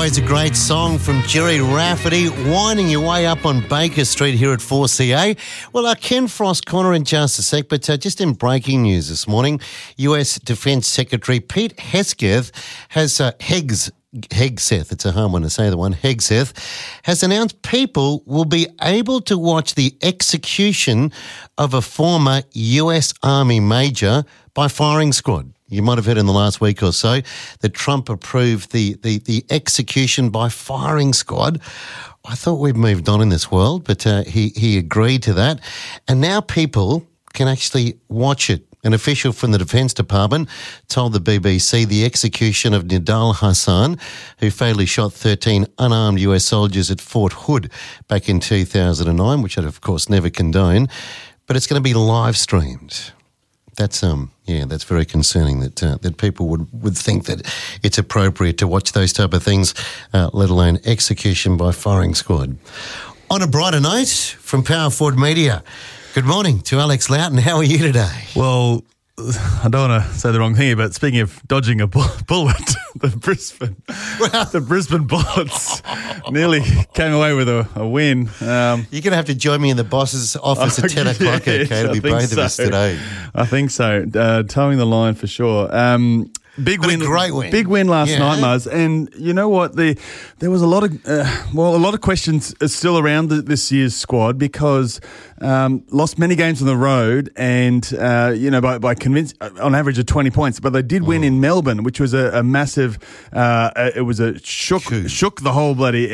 Always a great song from Jerry Rafferty, winding your way up on Baker Street here at 4CA. Well, our Ken Frost corner in just a sec, but just in breaking news this morning, US Defence Secretary Pete Hegseth has Hegseth, it's a hard one to say the one, Hegseth, has announced people will be able to watch the execution of a former US Army major by firing squad. You might have heard in the last week or so that Trump approved the execution by firing squad. I thought we'd moved on in this world, but he agreed to that. And now people can actually watch it. An official from the Defence Department told the BBC the execution of Nidal Hasan, who fatally shot 13 unarmed US soldiers at Fort Hood back in 2009, which I'd of course never condone, but it's going to be live streamed. That's that's very concerning that people would think that it's appropriate to watch those type of things, let alone execution by firing squad. On a brighter note, from Power Forward Media, good morning to Alex Loughton. How are you today? Well, I don't want to say the wrong thing here, but speaking of dodging a bullet, the Brisbane Bullets nearly came away with a win. You're going to have to join me in the boss's office at 10 o'clock, okay? It'll be both of us today. I think so. Towing the line for sure. Big win, great win. Big win last night, Muzz. And you know what? There was a lot of questions still around this year's squad because lost many games on the road, and by on average of 20 points. But they did win in Melbourne, which was a massive. It was a shook the whole bloody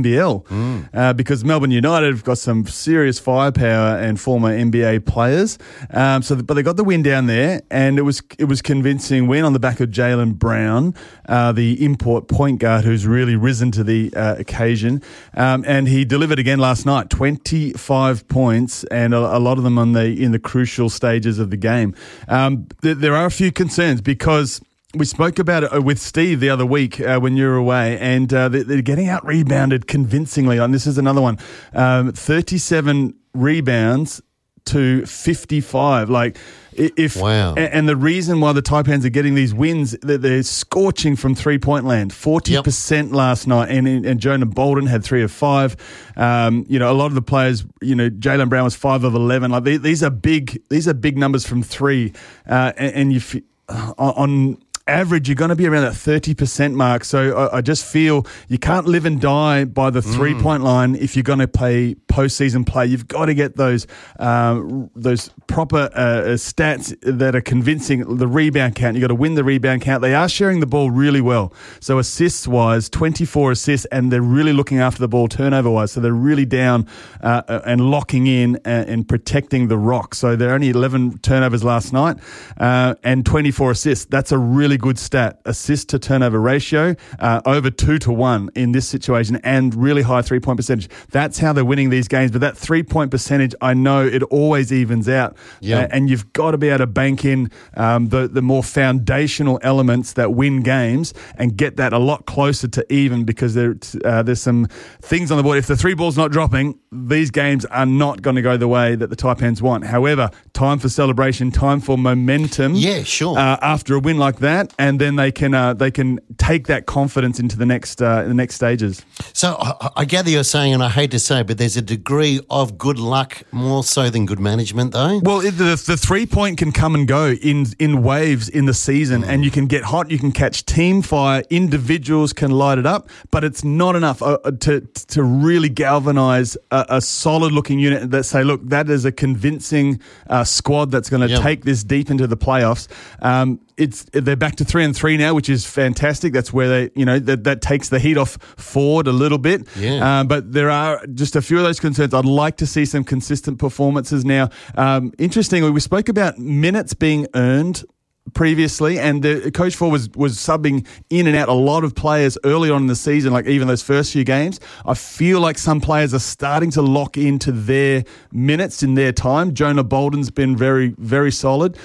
NBL because Melbourne United have got some serious firepower and former NBA players. But they got the win down there, and it was convincing win on the back of Jaylen Brown, the import point guard who's really risen to the occasion. And he delivered again last night, 25 points, and a lot of them in the crucial stages of the game. There are a few concerns because we spoke about it with Steve the other week when you were away, and they're getting out-rebounded convincingly. And this is another one. 37 rebounds to 55. Wow. And the reason why the Taipans are getting these wins, that they're scorching from three-point land, 40% last night, and Jonah Bolden had 3 of 5. A lot of the players, Jaylen Brown was 5 of 11. These are big numbers from 3, on average, you're going to be around that 30% mark. So I just feel you can't live and die by the three-point line if you're going to play postseason play. You've got to get those proper stats that are convincing. The rebound count, you've got to win the rebound count. They are sharing the ball really well. So assists-wise, 24 assists, and they're really looking after the ball turnover-wise. So they're really down and locking in and protecting the rock. So they're only 11 turnovers last night and 24 assists. That's a really good stat. Assist to turnover ratio over 2-1 in this situation, and really high 3-point percentage. That's how they're winning these games. But that 3-point percentage, I know it always evens out. And you've got to be able to bank in the more foundational elements that win games and get that a lot closer to even, because there's some things on the board. If the 3 ball's not dropping, these games are not going to go the way that the Taipans want. However, time for celebration, time for momentum. Yeah, sure. After a win like that, and then they can take that confidence into the next stages. So I gather you're saying, and I hate to say, but there's a degree of good luck more so than good management, though. Well, the 3-point can come and go in waves in the season, and you can get hot, you can catch team fire, individuals can light it up, but it's not enough to really galvanise a solid-looking unit that say, look, that is a convincing squad that's going to take this deep into the playoffs. They're back to 3-3 now, which is fantastic. That's where they, that takes the heat off Ford a little bit. But there are just a few of those concerns. I'd like to see some consistent performances now. Interestingly, we spoke about minutes being earned previously, and the Coach Ford was subbing in and out a lot of players early on in the season, like even those first few games. I feel like some players are starting to lock into their minutes in their time. Jonah Bolden's been very, very solid.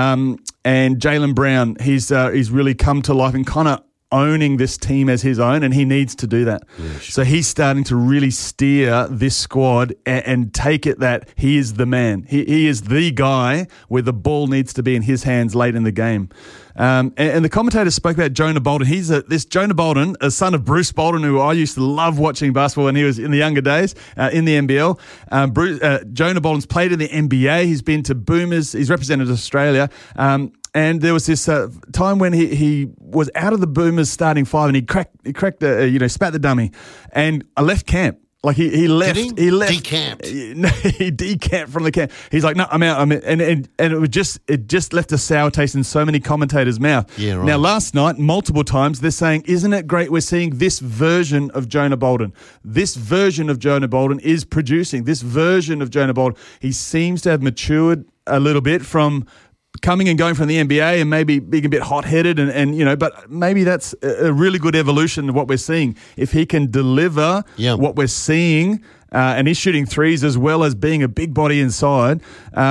And Jaylen Brown, he's really come to life and kind of owning this team as his own, and he needs to do that. Yeah, sure. So he's starting to really steer this squad and take it that he is the man. He is the guy where the ball needs to be in his hands late in the game. And the commentators spoke about Jonah Bolden. He's this Jonah Bolden, a son of Bruce Bolden, who I used to love watching basketball when he was in the younger days in the NBL. Jonah Bolden's played in the NBA. He's been to Boomers. He's represented Australia. And there was this time when he was out of the Boomers starting five, and he spat the dummy, and I left camp. Like he left. Did he left. Decamped. He decamped from the camp. He's like, no, I'm out. And it just left a sour taste in so many commentators' mouth. Yeah, right. Now, last night, multiple times, they're saying, isn't it great we're seeing this version of Jonah Bolden? This version of Jonah Bolden is producing. This version of Jonah Bolden. He seems to have matured a little bit from coming and going from the NBA and maybe being a bit hot-headed but maybe that's a really good evolution of what we're seeing. If he can deliver what we're seeing and he's shooting threes as well as being a big body inside,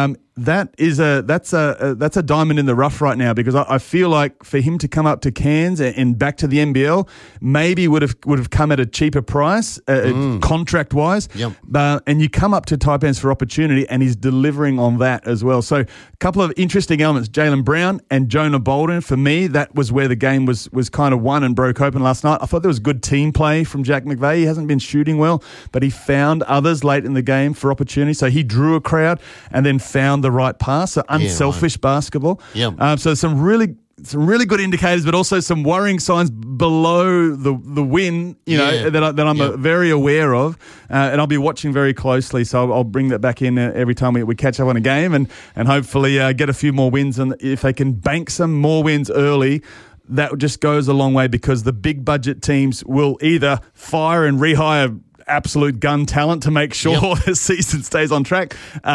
that's a diamond in the rough right now, because I feel like for him to come up to Cairns and back to the NBL maybe would have come at a cheaper price contract wise. Yep. And you come up to Taipans for opportunity, and he's delivering on that as well. So a couple of interesting elements. Jaylen Brown and Jonah Bolden, for me, that was where the game was kind of won and broke open last night. I thought there was good team play from Jack McVeigh. He hasn't been shooting well, but he found others late in the game for opportunity. So he drew a crowd and then found the right pass. So unselfish basketball. Yep. So some really good indicators, but also some worrying signs below the win, that I'm very aware of, and I'll be watching very closely. So I'll bring that back in every time we catch up on a game, and hopefully get a few more wins. And if they can bank some more wins early, that just goes a long way, because the big budget teams will either fire and rehire absolute gun talent to make sure the season stays on track,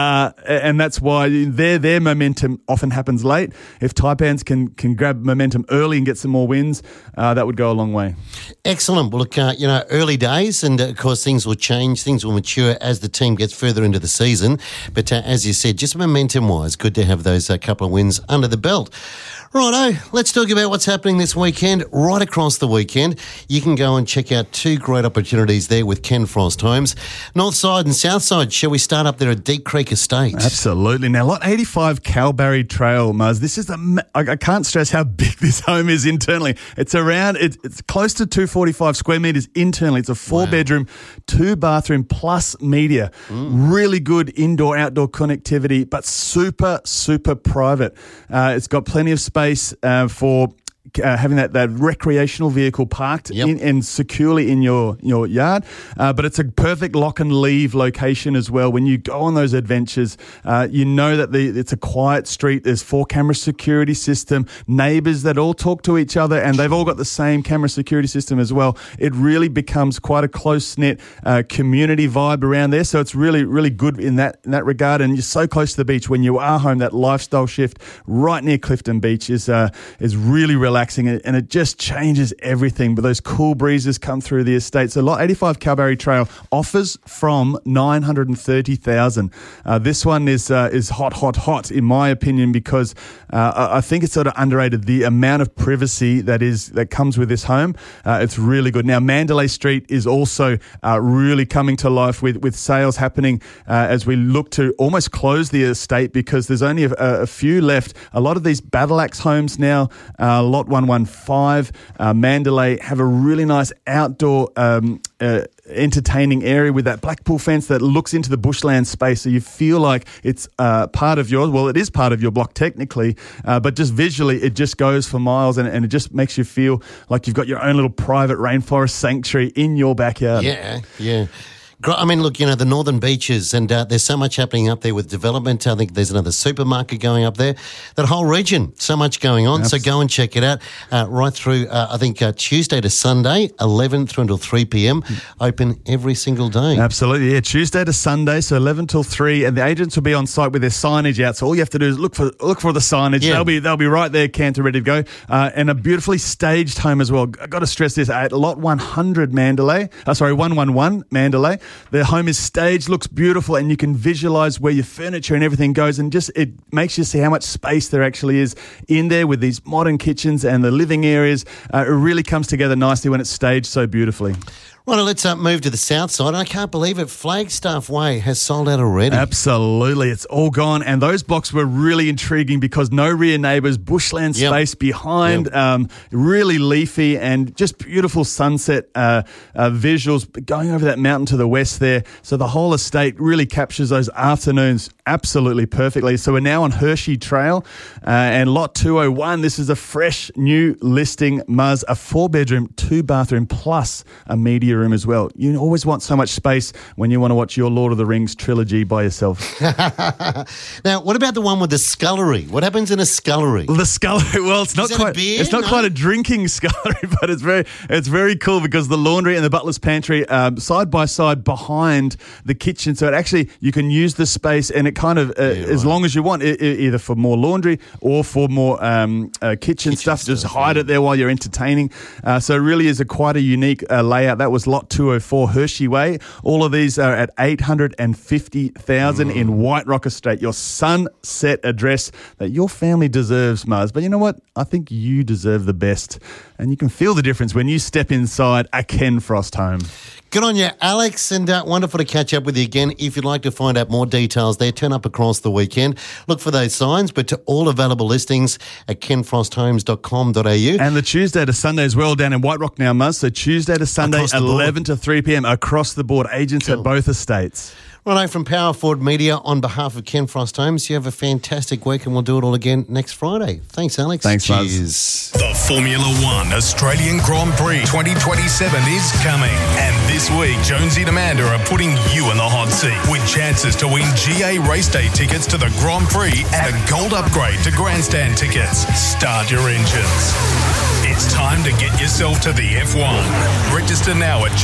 and that's why their momentum often happens late. If Taipans can grab momentum early and get some more wins, that would go a long way. Excellent. Well, look, early days, and of course things will change, things will mature as the team gets further into the season. But as you said, just momentum-wise, good to have those couple of wins under the belt. Righto, let's talk about what's happening this weekend. Right across the weekend, you can go and check out two great opportunities there with Ken Frost Homes. North side and south side. Shall we start up there at Deep Creek Estate? Absolutely. Now, lot 85 Calbarry Trail, Muzz. This is I can't stress how big this home is internally. It's close to 245 square metres internally. It's a 4-bedroom, 2-bathroom plus media. Really good indoor-outdoor connectivity, but super, super private. It's got plenty of space for having that recreational vehicle parked in and securely in your yard. But it's a perfect lock and leave location as well. When you go on those adventures, you know that it's a quiet street. There's 4-camera security system, neighbours that all talk to each other, and they've all got the same camera security system as well. It really becomes quite a close-knit community vibe around there. So it's really, really good in that regard. And you're so close to the beach when you are home. That lifestyle shift right near Clifton Beach is really relaxing. And it just changes everything. But those cool breezes come through the estate. So lot 85 Calbarry Trail offers from $930,000. This one is hot in my opinion, because I think it's sort of underrated, the amount of privacy that comes with this home. It's really good. Now, Mandalay Street is also really coming to life with sales happening as we look to almost close the estate, because there's only a few left. A lot of these Battle Axe homes now, lot 115, Mandalay, have a really nice outdoor entertaining area with that Blackpool fence that looks into the bushland space, so you feel like it's part of yours. Well, it is part of your block technically, but just visually it just goes for miles, and it just makes you feel like you've got your own little private rainforest sanctuary in your backyard. Yeah. I mean, look, the Northern Beaches, and there's so much happening up there with development. I think there's another supermarket going up there. That whole region, so much going on. So go and check it out right through, I think, Tuesday to Sunday, 11 through until 3 p.m. Open every single day. Absolutely, yeah. Tuesday to Sunday, so 11 till 3, and the agents will be on site with their signage out. So all you have to do is look for the signage. Yeah. They'll be right there, Canter, ready to go. And a beautifully staged home as well. I've got to stress this, at lot 111 Mandalay. The home is staged, looks beautiful, and you can visualise where your furniture and everything goes, and just it makes you see how much space there actually is in there with these modern kitchens and the living areas. It really comes together nicely when it's staged so beautifully. Right, let's move to the south side. I can't believe it. Flagstaff Way has sold out already. Absolutely. It's all gone. And those blocks were really intriguing because no rear neighbours, bushland space behind, really leafy and just beautiful sunset visuals going over that mountain to the west there. So the whole estate really captures those afternoons absolutely perfectly. So we're now on Hershey Trail and lot 201. This is a fresh new listing, Muzz, a 4-bedroom, 2-bathroom plus a media room as well. You always want so much space when you want to watch your Lord of the Rings trilogy by yourself. Now, what about the one with the scullery? What happens in a scullery? The scullery, well, it's not quite. It's not quite a drinking scullery, but it's very cool because the laundry and the butler's pantry side by side behind the kitchen. So it actually you can use the space and it kind of as long as you want, either for more laundry or for more kitchen stuff. Just hide it there while you're entertaining. So it really is quite a unique layout. That was lot 204 Hershey Way. All of these are at $850,000 in White Rock Estate, your sunset address that your family deserves, Muzz. But you know what? I think you deserve the best. And you can feel the difference when you step inside a Ken Frost home. Good on you, Alex, and wonderful to catch up with you again. If you'd like to find out more details there, turn up across the weekend. Look for those signs, but to all available listings at kenfrosthomes.com.au. And the Tuesday to Sunday as well down in White Rock now, Muzz. So Tuesday to Sunday, 11 to 3 p.m. across the board. Agents at both estates. Righto, from Power Forward Media, on behalf of Ken Frost Homes, you have a fantastic week and we'll do it all again next Friday. Thanks, Alex. Thanks, Cheers. The Formula One Australian Grand Prix 2027 is coming. And this week, Jonesy and Amanda are putting you in the hot seat with chances to win GA race day tickets to the Grand Prix and a gold upgrade to grandstand tickets. Start your engines. It's time to get yourself to the F1. Register now at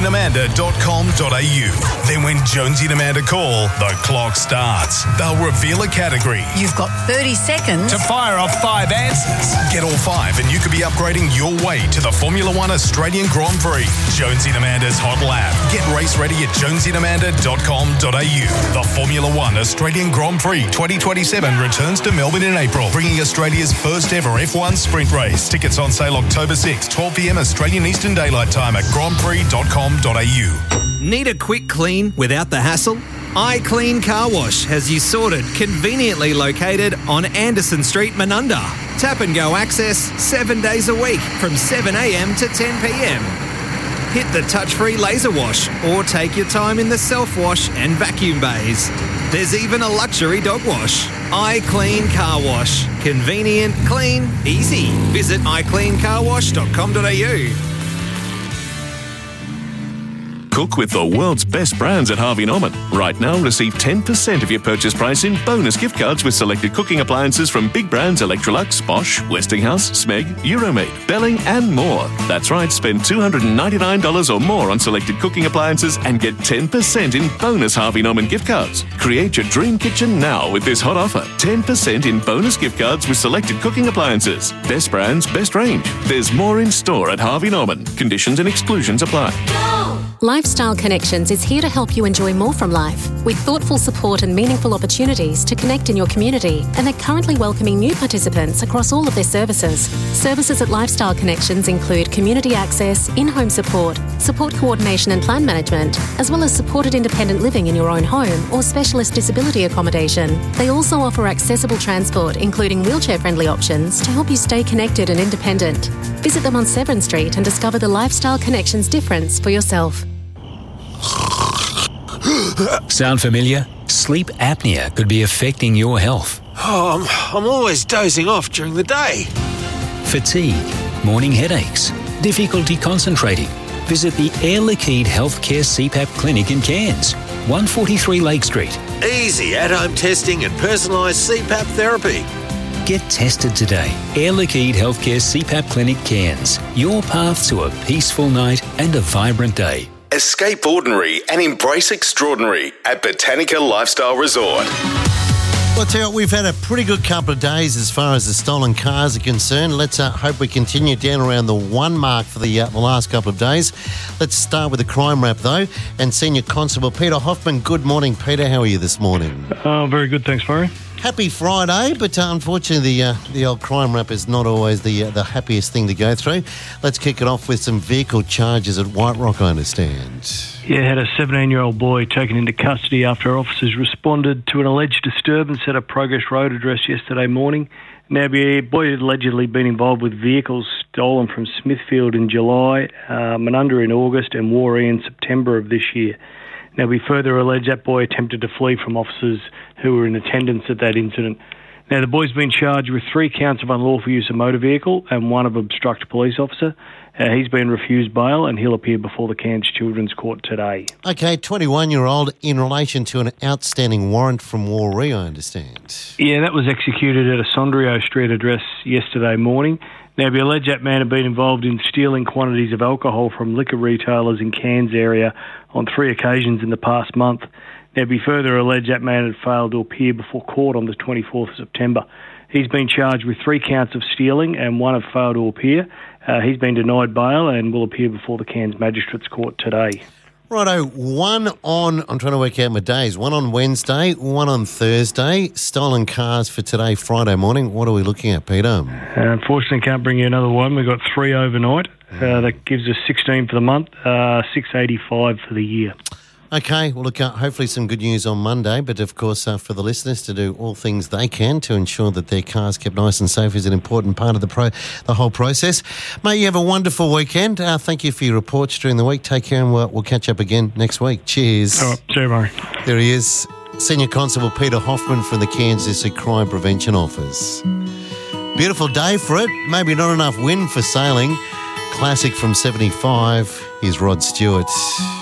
jonesyandamanda.com.au. Then when Jonesy and Amanda call, the clock starts. They'll reveal a category. You've got 30 seconds to fire off 5 answers. Get all 5 and you could be upgrading your way to the Formula One Australian Grand Prix. Jonesy and Amanda's Hot Lap. Get race ready at jonesyandamanda.com.au. The Formula One Australian Grand Prix 2027 returns to Melbourne in April, bringing Australia's first ever F1 sprint race. Tickets on sale October 6, 12 p.m. Australian Eastern Daylight Time at grandprix.com.au. Need a quick clean without the hassle? iClean Car Wash has you sorted, conveniently located on Anderson Street, Menunda. Tap and go access 7 days a week from 7 a.m. to 10 p.m. Hit the touch-free laser wash or take your time in the self-wash and vacuum bays. There's even a luxury dog wash. iClean Car Wash. Convenient, clean, easy. Visit iCleanCarWash.com.au. Cook with the world's best brands at Harvey Norman. Right now, receive 10% of your purchase price in bonus gift cards with selected cooking appliances from big brands Electrolux, Bosch, Westinghouse, Smeg, Euromade, Belling and more. That's right, spend $299 or more on selected cooking appliances and get 10% in bonus Harvey Norman gift cards. Create your dream kitchen now with this hot offer. 10% in bonus gift cards with selected cooking appliances. Best brands, best range. There's more in store at Harvey Norman. Conditions and exclusions apply. Lifestyle Connections is here to help you enjoy more from life with thoughtful support and meaningful opportunities to connect in your community, and they're currently welcoming new participants across all of their services. Services at Lifestyle Connections include community access, in-home support coordination and plan management, as well as supported independent living in your own home or specialist disability accommodation. They also offer accessible transport, including wheelchair-friendly options to help you stay connected and independent. Visit them on Severn Street and discover the Lifestyle Connections difference for yourself. Sound familiar? Sleep apnea could be affecting your health. Oh, I'm always dozing off during the day. Fatigue, morning headaches, difficulty concentrating. Visit the Air Liquide Healthcare CPAP Clinic in Cairns, 143 Lake Street. Easy at-home testing and personalised CPAP therapy. Get tested today. Air Liquide Healthcare CPAP Clinic Cairns. Your path to a peaceful night and a vibrant day. Escape ordinary and embrace extraordinary at Botanica Lifestyle Resort. Well, I tell you what, we've had a pretty good couple of days as far as the stolen cars are concerned. Let's hope we continue down around the 1 mark for the last couple of days. Let's start with the crime wrap, though, and Senior Constable Peter Hoffman. Good morning, Peter. How are you this morning? Very good, thanks, Murray. Happy Friday, but unfortunately the old crime rap is not always the happiest thing to go through. Let's kick it off with some vehicle charges at White Rock, I understand. Yeah, had a 17-year-old boy taken into custody after officers responded to an alleged disturbance at a Progress Road address yesterday morning. Now, the boy had allegedly been involved with vehicles stolen from Smithfield in July, Menunda in August, and Warree in September of this year. Now, we further allege that boy attempted to flee from officers who were in attendance at that incident. Now, the boy's been charged with 3 counts of unlawful use of motor vehicle and 1 of obstruct a police officer. He's been refused bail and he'll appear before the Cairns Children's Court today. Okay, 21-year-old in relation to an outstanding warrant from Warree, I understand. Yeah, that was executed at a Sondrio Street address yesterday morning. Now, we allege that man had been involved in stealing quantities of alcohol from liquor retailers in Cairns area on 3 occasions in the past month. Now, we further allege that man had failed to appear before court on the 24th of September. He's been charged with 3 counts of stealing and 1 of failed to appear. He's been denied bail and will appear before the Cairns Magistrates Court today. Righto, 1 on, I'm trying to work out my days, 1 on Wednesday, 1 on Thursday. Stolen cars for today, Friday morning. What are we looking at, Peter? Unfortunately, can't bring you another one. We've got 3 overnight. That gives us 16 for the month, 685 for the year. Okay, well, look, hopefully some good news on Monday, but of course for the listeners to do all things they can to ensure that their car's kept nice and safe is an important part of the whole process. Mate, you have a wonderful weekend. Thank you for your reports during the week. Take care and we'll catch up again next week. Cheers. All right, see you, Murray. There he is, Senior Constable Peter Hoffman from the Cairns District Crime Prevention Office. Beautiful day for it. Maybe not enough wind for sailing. Classic from 75. Here's Rod Stewart.